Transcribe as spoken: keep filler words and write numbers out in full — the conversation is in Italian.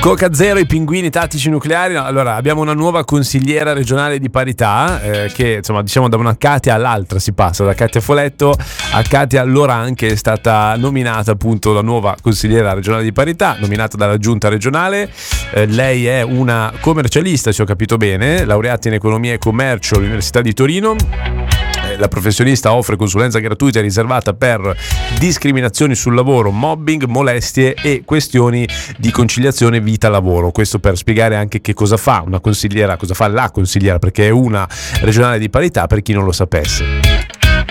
Coca Zero, i pinguini tattici nucleari. Allora, abbiamo una nuova consigliera regionale di parità eh, che, insomma, diciamo da una Katia all'altra si passa, da Katia Foletto a Katia Loran, che è stata nominata appunto la nuova consigliera regionale di parità, nominata dalla giunta regionale. Eh, lei è una commercialista, se ho capito bene, laureata in economia e commercio all'Università di Torino. La professionista offre consulenza gratuita e riservata per discriminazioni sul lavoro, mobbing, molestie e questioni di conciliazione vita-lavoro. Questo per spiegare anche che cosa fa una consigliera, cosa fa la consigliera, perché è una regionale di parità, per chi non lo sapesse.